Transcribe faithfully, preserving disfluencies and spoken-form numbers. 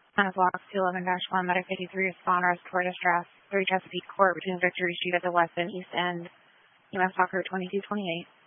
On block two eleven dash one, Medic fifty-three, respond, rest for distress, three Chesapeake Court between Victory Street at the west and east end. U S Talker twenty-two twenty-eight.